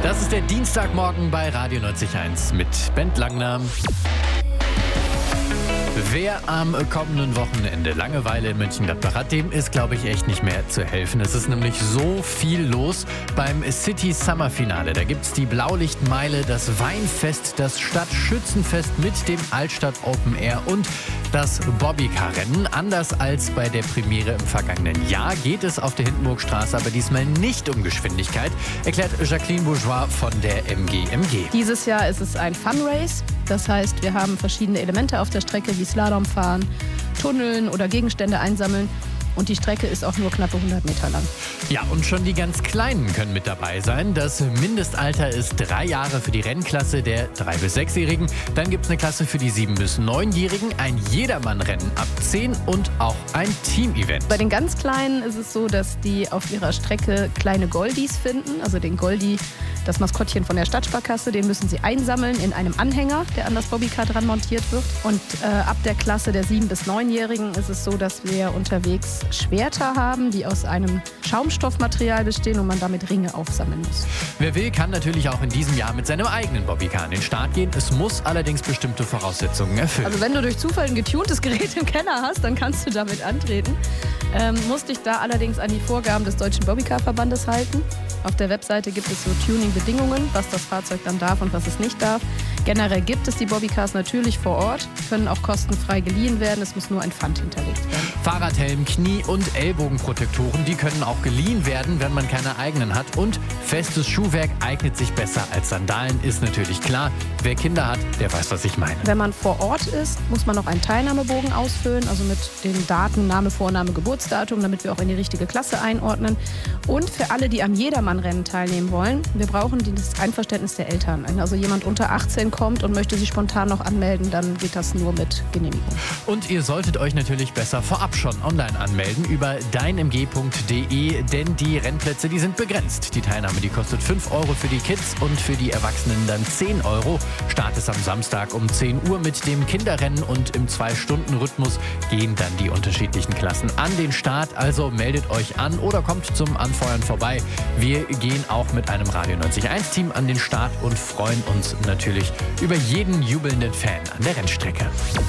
Das ist der Dienstagmorgen bei Radio 90.1 mit Bent Langner. Wer am kommenden Wochenende Langeweile in Mönchengladbach hat, dem ist, glaube ich, echt nicht mehr zu helfen. Es ist nämlich so viel los beim City Summer Finale. Da gibt es die Blaulichtmeile, das Weinfest, das Stadtschützenfest mit dem Altstadt Open Air und das Bobbycar-Rennen. Anders als bei der Premiere im vergangenen Jahr geht es auf der Hindenburgstraße aber diesmal nicht um Geschwindigkeit, erklärt Jacqueline Bourgeois von der MGMG. Dieses Jahr ist es ein Fun-Race. Das heißt, wir haben verschiedene Elemente auf der Strecke wie Slalomfahren, Tunneln oder Gegenstände einsammeln. Und die Strecke ist auch nur knappe 100 Meter lang. Ja, und schon die ganz Kleinen können mit dabei sein. Das Mindestalter ist 3 Jahre für die Rennklasse der 3- bis 6-Jährigen. Dann gibt es eine Klasse für die 7- bis 9-Jährigen, ein Jedermann-Rennen ab 10 und auch ein Team-Event. Bei den ganz Kleinen ist es so, dass die auf ihrer Strecke kleine Goldies finden. Also den Goldie, das Maskottchen von der Stadtsparkasse, den müssen sie einsammeln in einem Anhänger, der an das Bobbycar dran montiert wird. Und ab der Klasse der 7- bis 9-Jährigen ist es so, dass wir unterwegs Schwerter haben, die aus einem Schaumstoffmaterial bestehen und man damit Ringe aufsammeln muss. Wer will, kann natürlich auch in diesem Jahr mit seinem eigenen Bobbycar an den Start gehen. Es muss allerdings bestimmte Voraussetzungen erfüllen. Also wenn du durch Zufall ein getuntes Gerät im Keller hast, dann kannst du damit antreten. Musst dich da allerdings an die Vorgaben des Deutschen Bobbycar-Verbandes halten. Auf der Webseite gibt es so Tuning-Bedingungen, was das Fahrzeug dann darf und was es nicht darf. Generell gibt es die Bobbycars natürlich vor Ort, können auch kostenfrei geliehen werden. Es muss nur ein Pfand hinterlegt werden. Fahrradhelm, Knie- und Ellbogenprotektoren, die können auch geliehen werden, wenn man keine eigenen hat. Und festes Schuhwerk eignet sich besser als Sandalen, ist natürlich klar. Wer Kinder hat, der weiß, was ich meine. Wenn man vor Ort ist, muss man noch einen Teilnahmebogen ausfüllen, also mit den Daten Name, Vorname, Geburtsdatum, damit wir auch in die richtige Klasse einordnen. Und für alle, die am Jedermann-Rennen teilnehmen wollen, wir brauchen das Einverständnis der Eltern. Wenn also jemand unter 18 kommt und möchte sich spontan noch anmelden, dann geht das nur mit Genehmigung. Und ihr solltet euch natürlich besser vorab schon online anmelden über deinmg.de, denn die Rennplätze, die sind begrenzt. Die Teilnahme, die kostet 5 € für die Kids und für die Erwachsenen dann 10 €. Start ist am Samstag um 10 Uhr mit dem Kinderrennen und im 2-Stunden-Rhythmus gehen dann die unterschiedlichen Klassen an den Start. Also meldet euch an oder kommt zum Anfeuern vorbei. Wir gehen auch mit einem Radio 90.1-Team an den Start und freuen uns natürlich über jeden jubelnden Fan an der Rennstrecke.